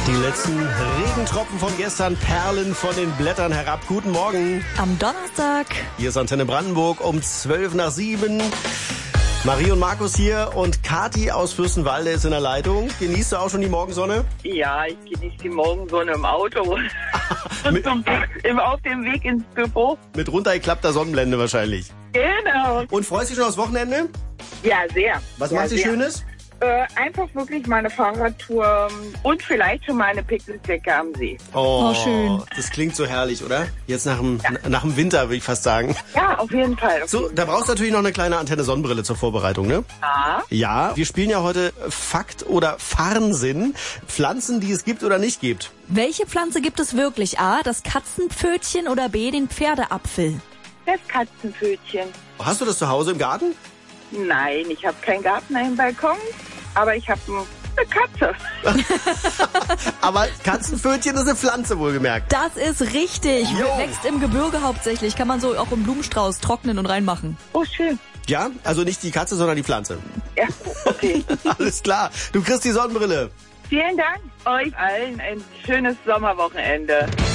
Die letzten Regentropfen von gestern perlen von den Blättern herab. Guten Morgen. Am Donnerstag. Hier ist Antenne Brandenburg um 7:12. Marie und Markus hier und Kathi aus Fürstenwalde ist in der Leitung. Genießt du auch schon die Morgensonne? Ja, ich genieße die Morgensonne im Auto und auf dem Weg ins Büro. Mit runtergeklappter Sonnenblende wahrscheinlich. Genau. Und freust du dich schon aufs Wochenende? Ja, sehr. Was macht sehr. dir Schönes? Einfach wirklich meine Fahrradtour und vielleicht schon meine Picknickdecke am See. Oh, schön. Das klingt so herrlich, oder? Jetzt nach dem Winter, würde ich fast sagen. Ja, auf jeden Fall. So, da brauchst du natürlich noch eine kleine Antenne Sonnenbrille zur Vorbereitung, ne? Ja. Ja, wir spielen ja heute Fakt oder Farnsinn. Pflanzen, die es gibt oder nicht gibt. Welche Pflanze gibt es wirklich? A, das Katzenpfötchen oder B, den Pferdeapfel? Das Katzenpfötchen. Hast du das zu Hause im Garten? Nein, ich habe keinen Garten, einen Balkon, aber ich habe eine Katze. Aber Katzenpfötchen ist eine Pflanze, wohlgemerkt. Das ist richtig. Jo. Wächst im Gebirge hauptsächlich. Kann man so auch im Blumenstrauß trocknen und reinmachen. Oh, schön. Ja, also nicht die Katze, sondern die Pflanze. Ja, okay. Alles klar. Du kriegst die Sonnenbrille. Vielen Dank. Euch allen ein schönes Sommerwochenende.